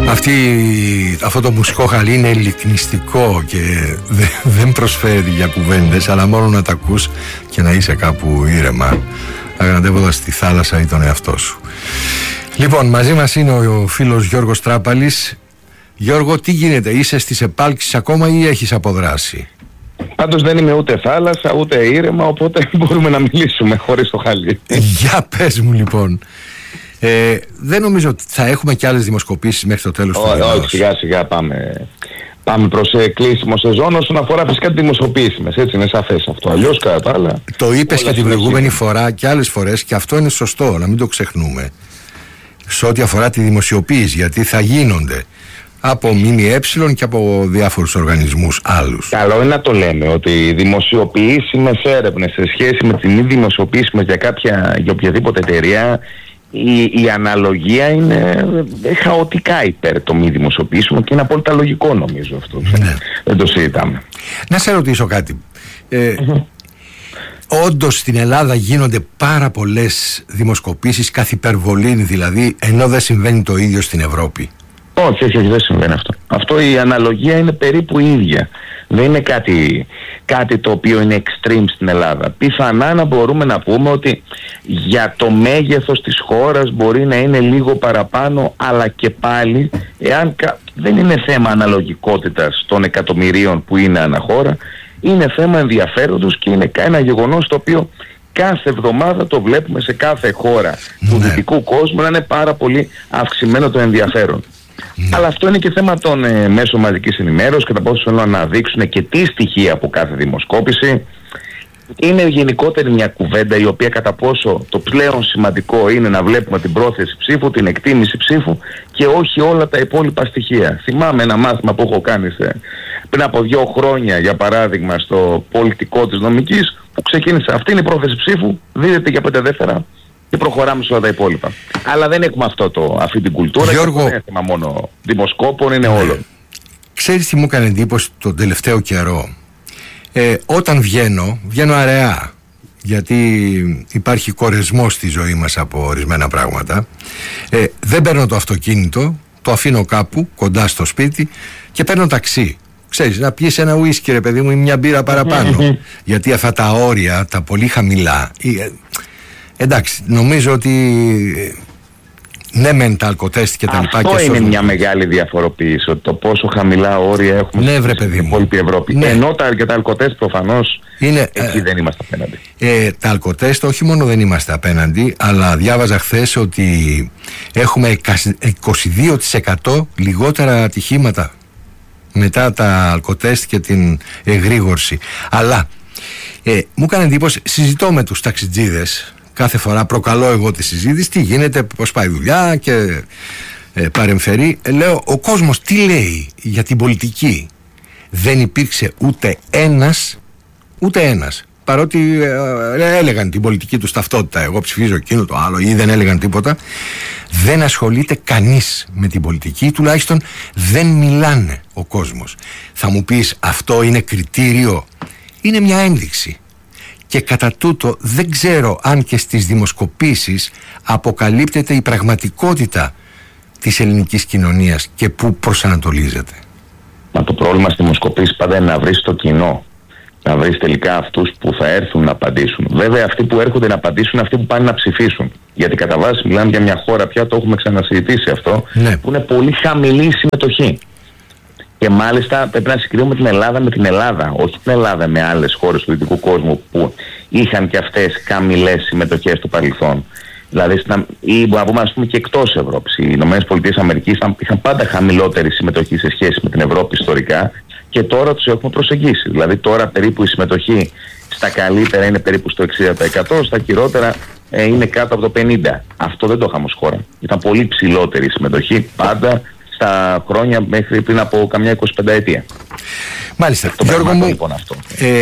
Αυτό το μουσικό χαλί είναι ελικνιστικό και δεν προσφέρει για κουβέντες, αλλά μόνο να τα ακούς και να είσαι κάπου ήρεμα, αγανατεύοντας τη θάλασσα ή τον εαυτό σου. Λοιπόν, μαζί μας είναι ο φίλος Γιώργος Τράπαλης. Γιώργο, τι γίνεται, είσαι στις επάλξεις ακόμα ή έχεις αποδράσει? Πάντως δεν είμαι ούτε θάλασσα ούτε ήρεμα, οπότε μπορούμε να μιλήσουμε χωρίς το χαλί. Για πες μου λοιπόν. Δεν νομίζω ότι θα έχουμε και άλλες δημοσκοπήσεις μέχρι το τέλος του μηνός. Όχι, σιγά σιγά πάμε προς κλείσιμο σεζόν όσον αφορά φυσικά τη δημοσιοποιήσιμες, έτσι είναι σαφές αυτό. Αλλιώς κατά τα άλλα. Το είπες και την προηγούμενη φορά και άλλες φορές και αυτό είναι σωστό, να μην το ξεχνούμε. Σε ό,τι αφορά τη δημοσιοποίηση, γιατί θα γίνονται από ΜΜΕ και από διάφορους οργανισμούς άλλους. Καλό είναι να το λέμε ότι οι δημοσιοποιήσιμες έρευνες σε σχέση με την μη δημοσιοποιήσιμες για οποιαδήποτε εταιρεία, η αναλογία είναι χαοτικά υπέρ το μη δημοσιοποιήσιμο και είναι απόλυτα λογικό νομίζω αυτό. Ναι. Δεν το συζητάμε. Να σε ρωτήσω κάτι. Όντως στην Ελλάδα γίνονται πάρα πολλές δημοσκοπήσεις καθ' υπερβολή, δηλαδή, ενώ δεν συμβαίνει το ίδιο στην Ευρώπη? Όχι, δεν συμβαίνει αυτό. Αυτό, η αναλογία είναι περίπου η ίδια. Δεν είναι κάτι το οποίο είναι extreme στην Ελλάδα. Πιθανά να μπορούμε να πούμε ότι για το μέγεθος της χώρας μπορεί να είναι λίγο παραπάνω, αλλά και πάλι δεν είναι θέμα αναλογικότητας των εκατομμυρίων που είναι αναχώρα, είναι θέμα ενδιαφέροντος και είναι ένα γεγονός το οποίο κάθε εβδομάδα το βλέπουμε σε κάθε χώρα του δυτικού κόσμου να είναι πάρα πολύ αυξημένο το ενδιαφέρον. Αλλά αυτό είναι και θέμα των μέσων μαζικής ενημέρωσης, κατά πόσο θέλουν να αναδείξουν και τι στοιχεία από κάθε δημοσκόπηση. Είναι γενικότερη μια κουβέντα η οποία κατά πόσο το πλέον σημαντικό είναι να βλέπουμε την πρόθεση ψήφου, την εκτίμηση ψήφου και όχι όλα τα υπόλοιπα στοιχεία. Θυμάμαι ένα μάθημα που έχω κάνει πριν από 2 χρόνια, για παράδειγμα, στο πολιτικό της νομικής, που ξεκίνησε αυτή είναι η πρόθεση ψήφου, δίδεται για 5 δεύτερα και προχωράμε σε όλα τα υπόλοιπα. Αλλά δεν έχουμε αυτή την κουλτούρα. Γιώργο, δεν είναι θέμα μόνο δημοσκόπων, είναι όλων. Ξέρεις τι μου έκανε εντύπωση τον τελευταίο καιρό? Όταν βγαίνω αραιά, γιατί υπάρχει κορεσμός στη ζωή μας από ορισμένα πράγματα. Δεν παίρνω το αυτοκίνητο, το αφήνω κάπου κοντά στο σπίτι και παίρνω ταξί. Ξέρεις, να πιεις ένα ουίσκι, ρε παιδί μου, ή μια μπύρα παραπάνω. Γιατί αυτά τα όρια, τα πολύ χαμηλά, εντάξει, νομίζω ότι ναι μεν τα αλκοτέστ και τα λοιπά. Αυτό είναι μια μεγάλη διαφοροποίηση, ότι το πόσο χαμηλά όρια έχουμε στην υπόλοιπη Ευρώπη. Ναι. Ενώ για τα αλκοτέστ προφανώς εκεί δεν είμαστε απέναντι. Τα αλκοτέστ όχι μόνο δεν είμαστε απέναντι, αλλά διάβαζα χθες ότι έχουμε 22% λιγότερα ατυχήματα μετά τα αλκοτέστ και την εγρήγορση. Αλλά μου έκανε εντύπωση, συζητώ με τους ταξιτζίδες. Κάθε φορά προκαλώ εγώ τη συζήτηση, τι γίνεται, πώς πάει η δουλειά και παρεμφερεί. Λέω, ο κόσμος τι λέει για την πολιτική? Δεν υπήρξε ούτε ένας, παρότι έλεγαν την πολιτική τους ταυτότητα, εγώ ψηφίζω εκείνο το άλλο, ή δεν έλεγαν τίποτα. Δεν ασχολείται κανείς με την πολιτική, τουλάχιστον δεν μιλάνε ο κόσμος. Θα μου πεις, αυτό είναι κριτήριο? Είναι μια ένδειξη. Και κατά τούτο δεν ξέρω αν και στις δημοσκοπήσεις αποκαλύπτεται η πραγματικότητα της ελληνικής κοινωνίας και πού προσανατολίζεται. Μα το πρόβλημα στις δημοσκοπήσεις πάντα είναι να βρεις το κοινό. Να βρεις τελικά αυτούς που θα έρθουν να απαντήσουν. Βέβαια αυτοί που έρχονται να απαντήσουν είναι αυτοί που πάνε να ψηφίσουν. Γιατί κατά βάση μιλάμε για μια χώρα, πια το έχουμε ξανασυζητήσει αυτό, που είναι πολύ χαμηλή η συμμετοχή. Και μάλιστα πρέπει να συγκρίνουμε την Ελλάδα με την Ελλάδα, όχι την Ελλάδα με άλλες χώρες του δυτικού κόσμου που είχαν και αυτές χαμηλές συμμετοχές στο παρελθόν. Δηλαδή, ή μπορούμε να πούμε, ας πούμε, και εκτός Ευρώπης. Οι ΗΠΑ είχαν πάντα χαμηλότερη συμμετοχή σε σχέση με την Ευρώπη ιστορικά και τώρα τους έχουμε προσεγγίσει. Δηλαδή, τώρα περίπου η συμμετοχή στα καλύτερα είναι περίπου στο 60%, στα χειρότερα είναι κάτω από το 50%. Αυτό δεν το είχαμε ως χώρα. Ήταν πολύ ψηλότερη η συμμετοχή πάντα στα χρόνια μέχρι πριν από καμιά 25 ετία. Μάλιστα. Γιώργο μου, λοιπόν, αυτό.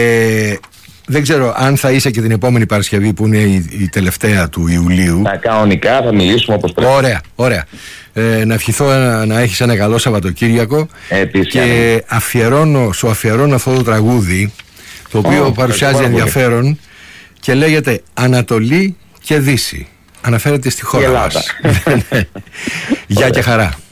Δεν ξέρω αν θα είσαι και την επόμενη Παρασκευή που είναι η τελευταία του Ιουλίου. Κανονικά θα μιλήσουμε όπως πρέπει. Ωραία. Να ευχηθώ να έχεις ένα καλό Σαββατοκύριακο και σου αφιερώνω αυτό το τραγούδι το οποίο παρουσιάζει ενδιαφέρον και λέγεται Ανατολή και Δύση. Αναφέρεται στη χώρα μας. Γεια και χαρά.